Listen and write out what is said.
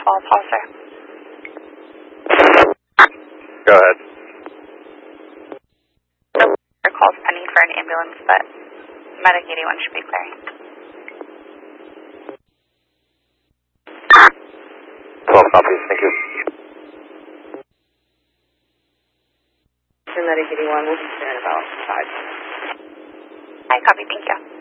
follow-up call, sir. Go ahead. Our call's pending for an ambulance, but Medic 81 should be clear. 12 copies, thank you. Medic 81 will be there in about 5. Hi, copy, thank you.